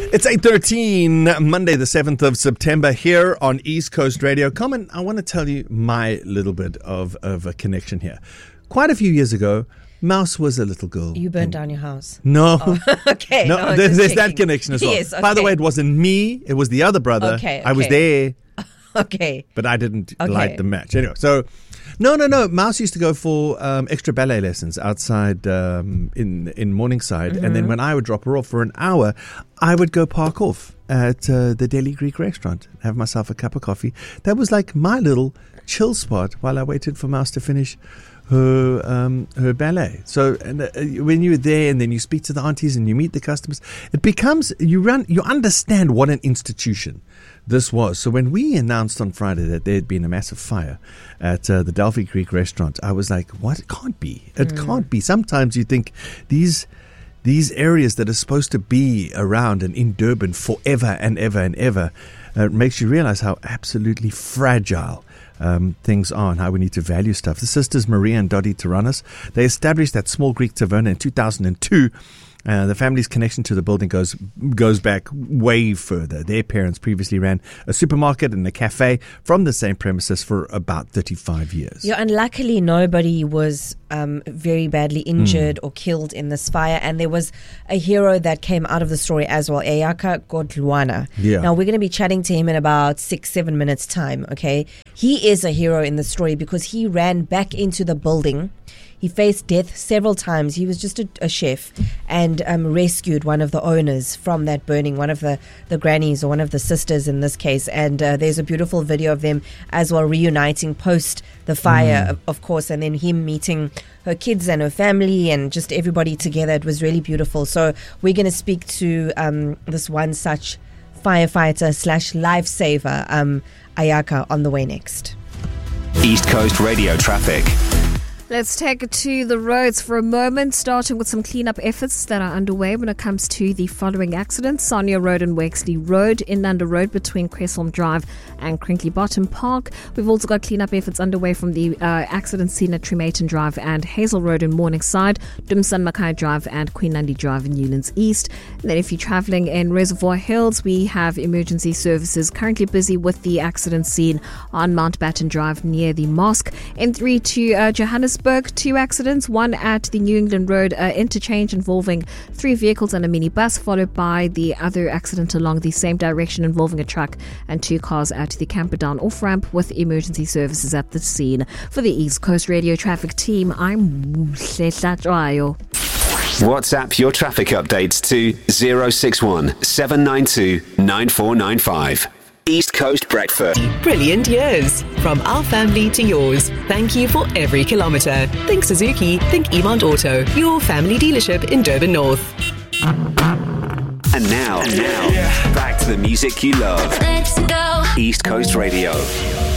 It's 8:13, Monday the 7th of September here on East Coast Radio. Carmen, I want to tell you my little bit of a connection here. Quite a few years ago, Mouse was a little girl. You burned down your house? No. Oh, okay. No, there's that connection as well. Yes, okay. By the way, it wasn't me. It was the other brother. Okay. I was there. Okay. But I didn't light the match. Anyway, so... No. Mouse used to go for extra ballet lessons outside in Morningside. Mm-hmm. And then when I would drop her off for an hour, I would go park off at the Deli Greek restaurant, have myself a cup of coffee. That was like my little chill spot while I waited for Mouse to finish her ballet. So when you're there and then you speak to the aunties and you meet the customers, it becomes, you understand what an institution this was. So when we announced on Friday that there had been a massive fire at the Delphi Creek restaurant, I was like, what? It can't be. It can't be. Sometimes you think these areas that are supposed to be around and in Durban forever and ever and ever, makes you realize how absolutely fragile things are and how we need to value stuff. The sisters Maria and Dottie Taranas, they established that small Greek taverna in 2002. The family's connection to the building goes back way further. Their parents previously ran a supermarket and a cafe from the same premises for about 35 years. Yeah, and luckily nobody was very badly injured or killed in this fire. And there was a hero that came out of the story as well, Ayaka Godluana. Yeah. Now, we're going to be chatting to him in about 6-7 minutes' time, okay? He is a hero in the story because he ran back into the building. He faced death several times. He was just a chef and rescued one of the owners from that burning, one of the grannies or one of the sisters in this case. And there's a beautiful video of them as well reuniting post the fire, of course, and then him meeting her kids and her family and just everybody together. It was really beautiful. So we're going to speak to this one such firefighter / lifesaver, Ayaka, on the way next. East Coast Radio traffic. Let's take it to the roads for a moment, starting with some cleanup efforts that are underway when it comes to the following accidents. Sonia Road and Wexley Road, Inlander Road between Cresholm Drive and Crinkley Bottom Park. We've also got cleanup efforts underway from the accident scene at Trematon Drive and Hazel Road in Morningside, Dumsan Mackay Drive and Queen Nandi Drive in Newlands East. And then if you're travelling in Reservoir Hills, we have emergency services currently busy with the accident scene on Mountbatten Drive near the mosque. N3 to Johannesburg, 2 accidents, one at the New England Road interchange involving 3 vehicles and a minibus, followed by the other accident along the same direction involving a truck and 2 cars at the Camperdown off-ramp with emergency services at the scene. For the East Coast Radio traffic team, I'm Hlehla Tshwayo. WhatsApp your traffic updates to 061 792 9495. East Coast Breakfast. Brilliant years. From our family to yours. Thank you for every kilometre. Think Suzuki. Think Emont Auto. Your family dealership in Durban North. And now, back to the music you love. Let's go. East Coast Radio.